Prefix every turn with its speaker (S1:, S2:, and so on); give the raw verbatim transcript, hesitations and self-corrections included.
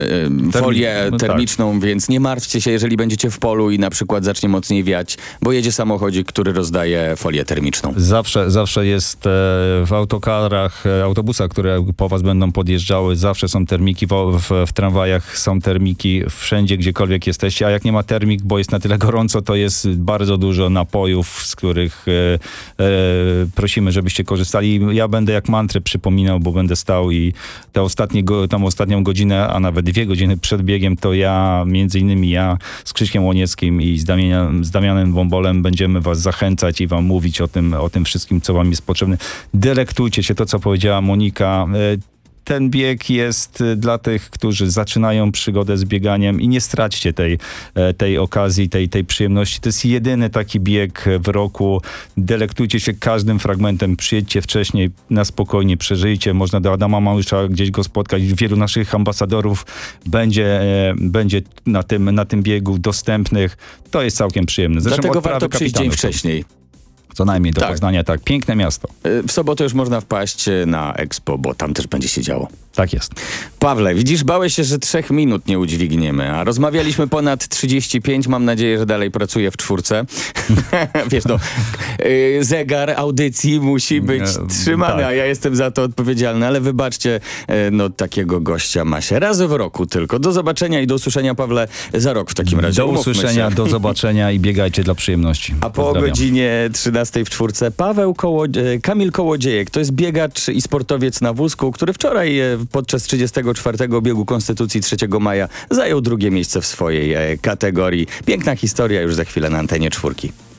S1: folię
S2: no
S1: termiczną, tak. Więc nie martwcie się, jeżeli będziecie w polu i na przykład zacznie mocniej wiać, bo jedzie samochodzik, który rozdaje folię termiczną.
S2: Zawsze, zawsze jest e, w autokarach, e, autobusach, które po was będą podjeżdżały, zawsze są termiki, w, w, w tramwajach są termiki, wszędzie, gdziekolwiek jesteście, a jak nie ma termik, bo jest na tyle gorąco, to jest bardzo dużo napojów, z których e, e, prosimy, żebyście korzystali. Ja będę jak mantrę przypominał, bo będę stał i te ostatnie, go, tam ostatnią godzinę, a nawet dwie godziny przed biegiem, to ja, między innymi ja z Krzyśkiem Łonieckim i z, Damienia, z Damianem Bąbolem będziemy was zachęcać i wam mówić o tym, o tym wszystkim, co wam jest potrzebne. Delektujcie się, to co powiedziała Monika. Ten bieg jest dla tych, którzy zaczynają przygodę z bieganiem i nie straćcie tej, tej okazji, tej, tej przyjemności. To jest jedyny taki bieg w roku. Delektujcie się każdym fragmentem. Przyjedźcie wcześniej, na spokojnie przeżyjcie. Można do Adama Małysza gdzieś go spotkać. Wielu naszych ambasadorów będzie, będzie na, tym, na tym biegu dostępnych. To jest całkiem przyjemne.
S1: Zresztą dlatego warto przyjść dzień wcześniej.
S2: Co najmniej do tak. Poznania, tak. Piękne miasto.
S1: W sobotę już można wpaść na Expo, bo tam też będzie się działo.
S2: Tak jest.
S1: Pawle, widzisz, bałeś się, że trzech minut nie udźwigniemy, a rozmawialiśmy ponad trzydzieści pięć. Mam nadzieję, że dalej pracuję w czwórce. Wiesz, no, zegar audycji musi być trzymany, tak. A ja jestem za to odpowiedzialny, ale wybaczcie, no takiego gościa ma się raz w roku tylko. Do zobaczenia i do usłyszenia, Pawle, za rok w takim razie.
S2: Do usłyszenia, do zobaczenia i biegajcie dla przyjemności.
S1: A po godzinie trzynastej w czwórce Paweł Koło... Kamil Kołodziejek, to jest biegacz i sportowiec na wózku, który wczoraj podczas trzydziestego czwartego biegu Konstytucji trzeciego maja zajął drugie miejsce w swojej kategorii. Piękna historia już za chwilę na antenie czwórki.